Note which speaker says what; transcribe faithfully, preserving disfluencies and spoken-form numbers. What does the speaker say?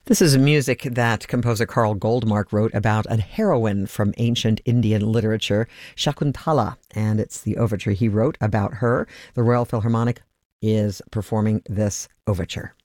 Speaker 1: This is music that composer Carl Goldmark wrote about a heroine from ancient Indian literature, Shakuntala, and it's the overture he wrote about her. The Royal Philharmonic is performing this overture.